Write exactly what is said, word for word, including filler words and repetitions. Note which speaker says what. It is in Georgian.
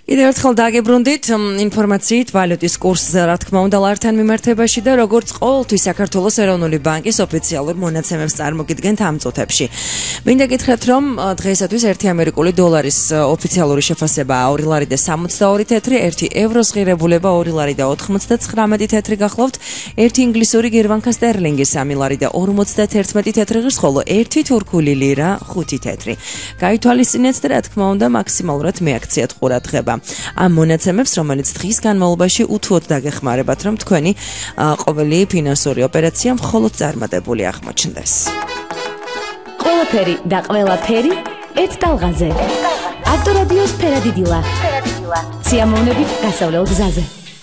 Speaker 1: კიდევ ერთხელ დაგებრუნდით ინფორმაციით ვალუტის კურსზე, რა თქმა უნდა, ლართან მიმართებაში და როგორც ყოველთვის საქართველოს ეროვნული ბანკის ოფიციალურ მონაცემებს წარმოგიდგენთ ამ წუთებში. მინდა გითხრათ, რომ დღეისათვის ერთი ამერიკული დოლარის ოფიციალური შეფასებაა ორი ლარი და სამოცდაორი თეთრი, ერთი ევროს ღირებულება ორი ლარი და ოთხმოცდათხრამეტი თეთრი გახლავთ, ერთი ინგლისური გირვანკა სტერლინგი სამი ლარი და ორმოცდათერთმეტი თეთრი ღირს, ხოლო ერთი თურქული ლირა ხუთი თეთრი. გაითვალისწინეთ და რა თქმა უნდა, მაქსიმალურად მეაქციათ ყურადღება ამ მონაცემებს, რომელიც დღის განმავლობაში უთუოდ დაგეხმარებათ, რომ თქვენი ყოველი ფინანსური ოპერაცია მხოლოდ წარმატებული აღმოჩნდეს.
Speaker 2: ყველაფერი და ყველაფერი ერთ ტალღაზე. ავტორადიოს ფერადი დილა. სიამოვნებით გასავლელ გზაზე.